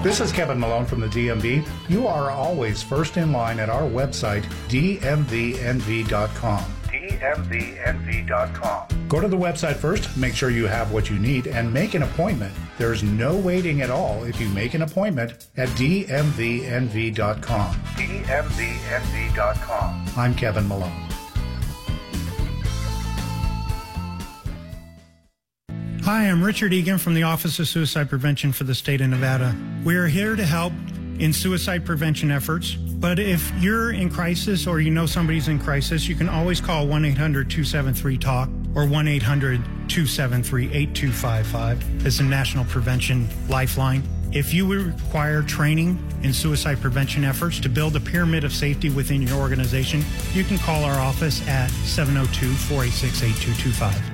This is Kevin Malone from the DMV. You are always first in line at our website, dmvnv.com. dmvnv.com. Go to the website first, make sure you have what you need, and make an appointment. There's no waiting at all if you make an appointment at dmvnv.com. dmvnv.com. I'm Kevin Malone. Hi, I'm Richard Egan from the Office of Suicide Prevention for the state of Nevada. We are here to help in suicide prevention efforts, but if you're in crisis or you know somebody's in crisis, you can always call 1-800-273-TALK or 1-800-273-8255. It's a national prevention lifeline. If you require training in suicide prevention efforts to build a pyramid of safety within your organization, you can call our office at 702-486-8225.